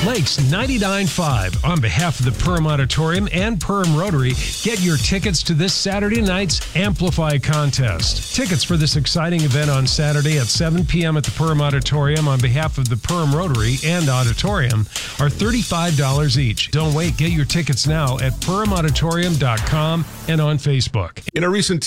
Lakes 99.5. On behalf of the Perham Auditorium and Perham Rotary, get your tickets to this Saturday night's Amplify contest. Tickets for this exciting event on Saturday at 7 p.m. at the Perham Auditorium on behalf of the Perham Rotary and Auditorium are $35 each. Don't wait. Get your tickets now at perhamauditorium.com and on Facebook. In a recent